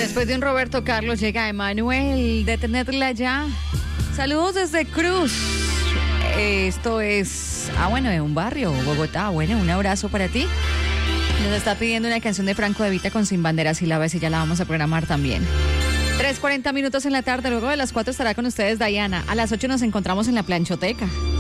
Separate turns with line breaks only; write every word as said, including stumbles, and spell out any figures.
Después de un Roberto Carlos llega Emanuel, detenerla ya. Saludos desde Cruz. Esto es, ah bueno, de un barrio, Bogotá. Bueno, un abrazo para ti. Nos está pidiendo una canción de Franco De Vita con Sin Banderas y la vez y ya la vamos a programar también. tres cuarenta minutos en la tarde, luego de las cuatro estará con ustedes Dayana. A las ocho nos encontramos en la planchoteca.